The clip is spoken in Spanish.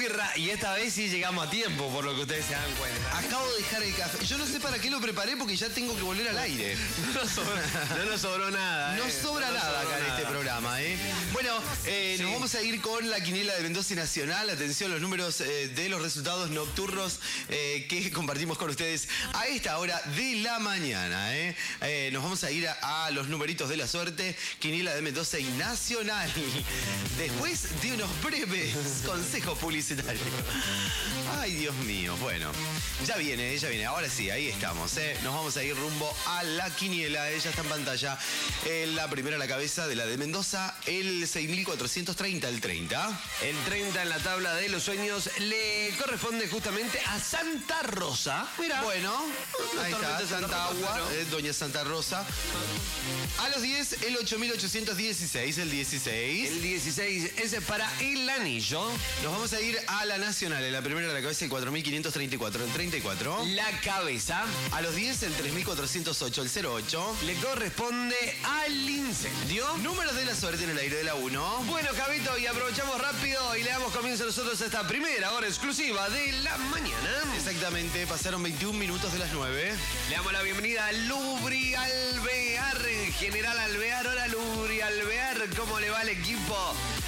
birra y esta vez sí llegamos a tiempo, por lo que ustedes se dan cuenta. Acabo de dejar el café. Yo no sé para qué lo preparé porque ya tengo que volver al aire. No nos sobró nada. No sobra nada acá en este programa, ¿eh? Bueno, nos vamos a ir con la quiniela de Mendoza Nacional. Atención, los números de los resultados nocturnos que compartimos con ustedes a esta hora de la mañana, ¿eh? Nos vamos a ir a los numeritos de la suerte. Quiniela de Mendoza y Nacional. Después de unos breves consejos publicitarios. Ay, Dios mío. Bueno, ya viene. Ahora sí, ahí estamos, ¿eh? Nos vamos a ir rumbo a la quiniela. Ella está en pantalla. La primera a la cabeza de la de Mendoza, el 6.430, el 30. El 30 en la tabla de los sueños le corresponde justamente a Santa Rosa. Mira. Bueno, ahí está, Santa Agua, Doña Santa Rosa. A los 10, el 8.816, el 16. El 16, ese es para el anillo. Nos vamos a ir a la Nacional, en la primera a la cabeza, el 4.534, el 34. La cabeza. A los 10, el 3.408, el 08. Le corresponde al incendio. Números de la suerte en el aire de la 1. Bueno, Javito, y aprovechamos rápido y le damos comienzo nosotros a esta primera hora exclusiva de la mañana. Exactamente, pasaron 21 minutos de las 9. Le damos la bienvenida a Lubri Alvear, General Alvear. Hola, Lubri Alvear, ¿cómo le va el equipo?